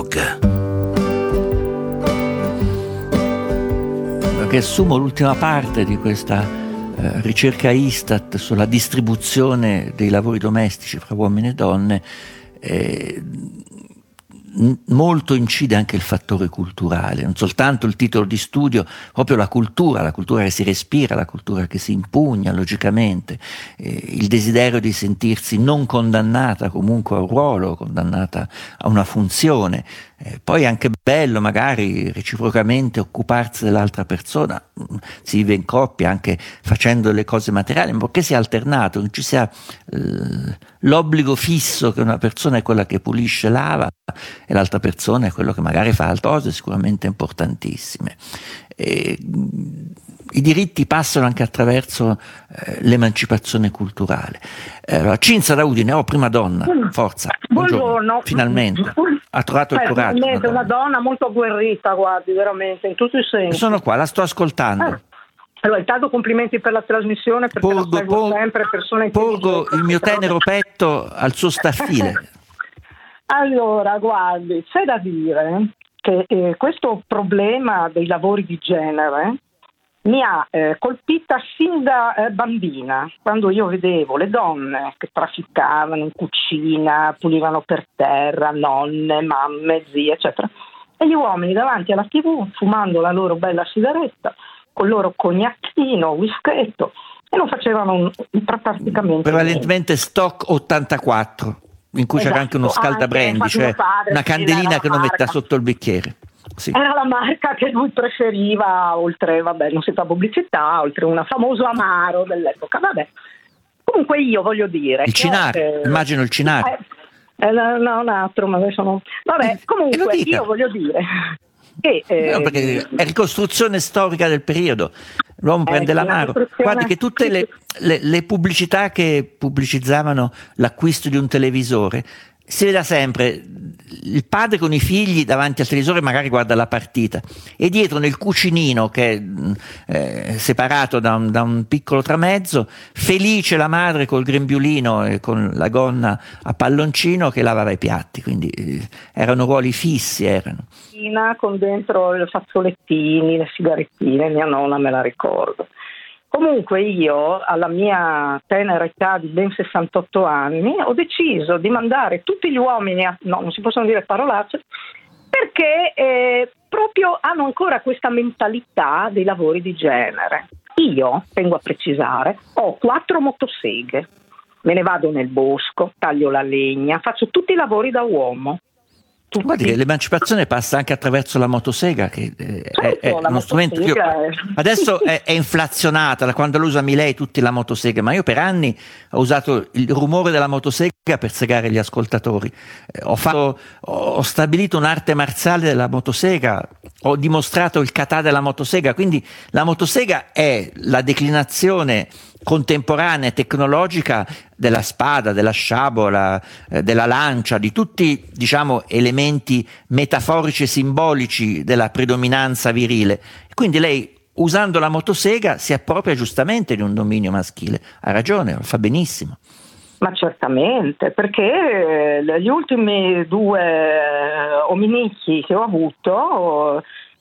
blog. Riassumo l'ultima parte di questa ricerca Istat sulla distribuzione dei lavori domestici fra uomini e donne. Molto incide anche il fattore culturale, non soltanto il titolo di studio, proprio la cultura che si respira, la cultura che si impugna logicamente, il desiderio di sentirsi non condannata comunque a un ruolo, condannata a una funzione. Poi è anche bello magari reciprocamente occuparsi dell'altra persona, si vive in coppia anche facendo le cose materiali, ma che sia alternato, non ci sia l'obbligo fisso che una persona è quella che pulisce, lava e l'altra persona è quello che magari fa altre cose sicuramente importantissime. I diritti passano anche attraverso l'emancipazione culturale. Cinzia da Udine, prima donna, forza. Buongiorno. Finalmente ha trovato il coraggio. Finalmente una donna molto agguerrita, guardi, veramente, in tutti i sensi. Sono qua, la sto ascoltando. Allora, intanto complimenti per la trasmissione, perché la seguo sempre, persone intelligenti. Porgo il mio tenero petto al suo staffile. Allora, guardi, c'è da dire che questo problema dei lavori di genere mi ha colpita sin da bambina, quando io vedevo le donne che trafficavano in cucina, pulivano per terra, nonne, mamme, zie, eccetera, e gli uomini davanti alla TV fumando la loro bella sigaretta, con il loro cognacchino, whisketto, e non facevano praticamente prevalentemente stock 84, in cui c'era anche uno scaldabrandy, cioè una candelina che lo metta sotto il bicchiere. Sì. Era la marca che lui preferiva, oltre, non si fa pubblicità, oltre un famoso amaro dell'epoca. Vabbè. Comunque io voglio dire... Il Cinar, immagino il Cinar. No, un altro, ma adesso non... Vabbè, comunque io voglio dire... no, perché è ricostruzione storica del periodo. L'uomo prende l'amaro. Guardi che tutte le pubblicità che pubblicizzavano l'acquisto di un televisore, si vede sempre il padre con i figli davanti al televisore, magari guarda la partita, e dietro nel cucinino che è separato da un piccolo tramezzo, felice la madre col grembiulino e con la gonna a palloncino che lavava i piatti. Quindi erano ruoli fissi, con dentro i fazzolettini, le sigarettine, mia nonna me la ricordo. Comunque io, alla mia tenera età di ben 68 anni, ho deciso di mandare tutti gli uomini non si possono dire parolacce, perché proprio hanno ancora questa mentalità dei lavori di genere. Io, tengo a precisare, ho 4 motoseghe, me ne vado nel bosco, taglio la legna, faccio tutti i lavori da uomo. Guardi che l'emancipazione passa anche attraverso la motosega, che è uno strumento che adesso è inflazionata, da quando lo usa Milei tutti la motosega, ma io per anni ho usato il rumore della motosega per segare gli ascoltatori. Ho stabilito un'arte marziale della motosega, ho dimostrato il kata della motosega, quindi la motosega è la declinazione contemporanea e tecnologica della spada, della sciabola, della lancia, di tutti, diciamo, elementi metaforici e simbolici della predominanza virile. Quindi lei, usando la motosega, si appropria giustamente di un dominio maschile. Ha ragione, lo fa benissimo. Ma certamente, perché gli ultimi 2 ominicchi che ho avuto